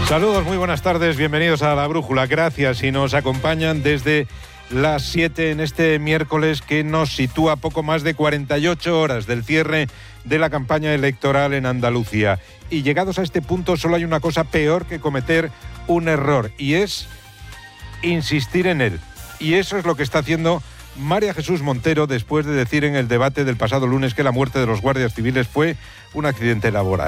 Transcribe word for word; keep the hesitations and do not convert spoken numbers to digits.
Saludos, muy buenas tardes, bienvenidos a La Brújula. Gracias si nos acompañan desde las siete en este miércoles que nos sitúa poco más de cuarenta y ocho horas del cierre de la campaña electoral en Andalucía. Y llegados a este punto solo hay una cosa peor que cometer un error y es insistir en él. Y eso es lo que está haciendo María Jesús Montero después de decir en el debate del pasado lunes que la muerte de los guardias civiles fue un accidente laboral.